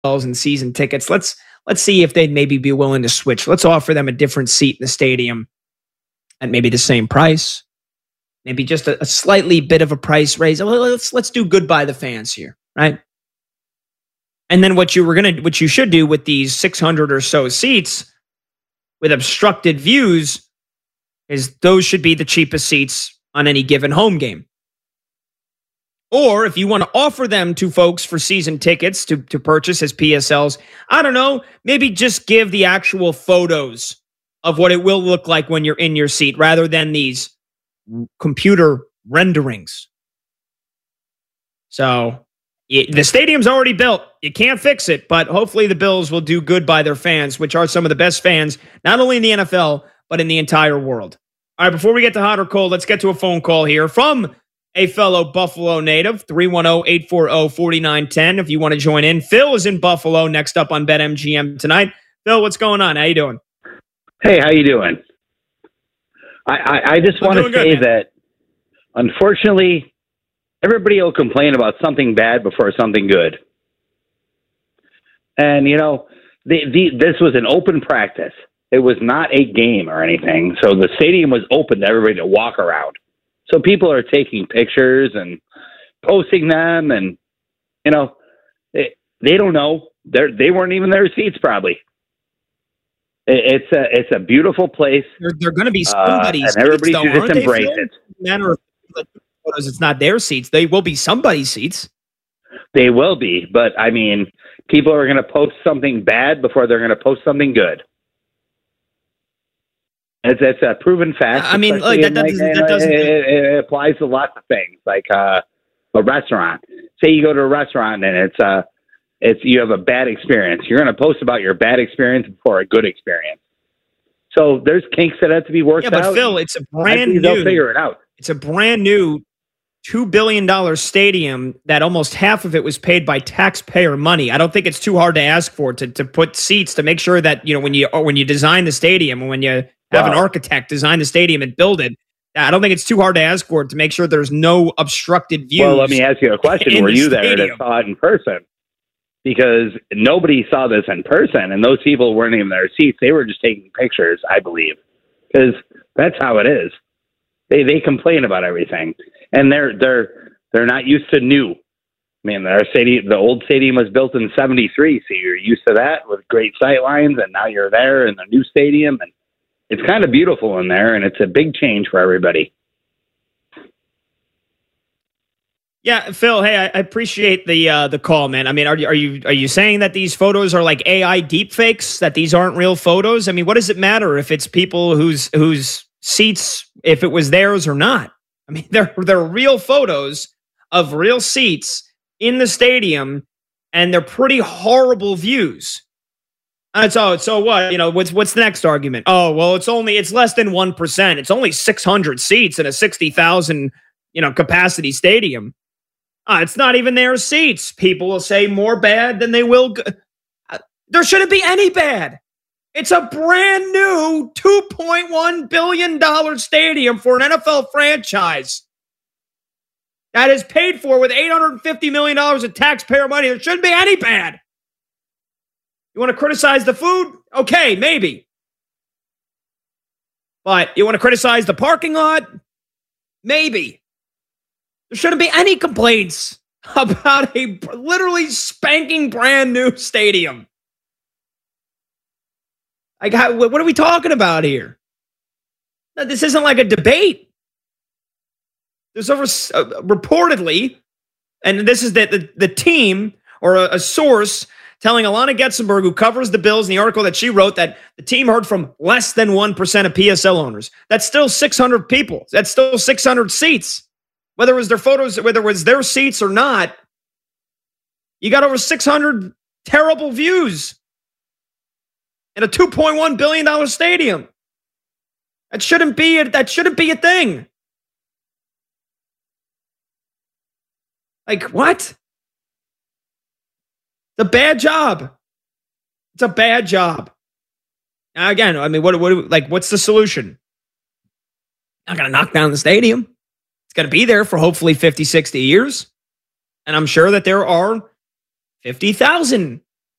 and season tickets. Let's see if they'd maybe be willing to switch. Let's offer them a different seat in the stadium at maybe the same price. Maybe just a slightly bit of a price raise. Let's do good by the fans here, right? And then what you should do with these 600 or so seats with obstructed views is those should be the cheapest seats on any given home game. Or if you want to offer them to folks for season tickets to purchase as PSLs, I don't know, maybe just give the actual photos of what it will look like when you're in your seat rather than these computer renderings. So the stadium's already built. You can't fix it, but hopefully the Bills will do good by their fans, which are some of the best fans, not only in the NFL, but in the entire world. All right, before we get to hot or cold, let's get to a phone call here from a fellow Buffalo native, 310-840-4910 if you want to join in. Phil is in Buffalo next up on BetMGM tonight. Phil, what's going on? How you doing? Hey, how you doing? I just want to say that, unfortunately, everybody will complain about something bad before something good. And, you know, this was an open practice. It was not a game or anything. So the stadium was open to everybody to walk around. So people are taking pictures and posting them, and you know they don't know they weren't even their seats probably. It's a beautiful place. They're going to be somebody's, and everybody seats, should just embrace it. Manner of photos, it's not their seats. They will be somebody's seats. They will be, but I mean, people are going to post something bad before they're going to post something good. It's a proven fact. I mean, like, that doesn't. It applies to lots of things, like a restaurant. Say you go to a restaurant and it's you have a bad experience. You're going to post about your bad experience before a good experience. So there's kinks that have to be worked out. Yeah, but Phil, it's a brand new. They'll figure it out. It's a brand new $2 billion stadium that almost half of it was paid by taxpayer money. I don't think it's too hard to ask for to put seats to make sure that, you know, when you design the stadium and when you have an architect design the stadium and build it, I don't think it's too hard to ask for it to make sure there's no obstructed views. Well, let me ask you a question. Were you there that saw it in person? Because nobody saw this in person, and those people weren't even in their seats. They were just taking pictures, I believe, because that's how it is. They complain about everything, and they're not used to new. I mean, the old stadium was built in '73, so you're used to that with great sight lines, and now you're there in the new stadium, and it's kind of beautiful in there, and it's a big change for everybody. Yeah, Phil. Hey, I appreciate the call, man. I mean, are you saying that these photos are like AI deepfakes? That these aren't real photos? I mean, what does it matter if it's people whose seats, if it was theirs or not? I mean, they're real photos of real seats in the stadium, and they're pretty horrible views. So what? You know, what's the next argument? Oh, well, it's less than 1%. It's only 600 seats in a 60,000, capacity stadium. It's not even their seats. People will say more bad than they will. There shouldn't be any bad. It's a brand new $2.1 billion stadium for an NFL franchise that is paid for with $850 million of taxpayer money. There shouldn't be any bad. You want to criticize the food? Okay, maybe. But you want to criticize the parking lot? Maybe. There shouldn't be any complaints about a literally spanking brand new stadium. Like, what are we talking about here? No, this isn't like a debate. There's reportedly, and this is the team or a source telling Alana Getzenberg, who covers the Bills in the article that she wrote, that the team heard from less than 1% of PSL owners. That's still 600 people. That's still 600 seats. Whether it was their photos, whether it was their seats or not, you got over 600 terrible views in a $2.1 billion stadium. That shouldn't be a thing. Like, what? It's a bad job. It's a bad job. Now, again, I mean, what's the solution? Not going to knock down the stadium. It's going to be there for hopefully 50, 60 years. And I'm sure that there are 50,000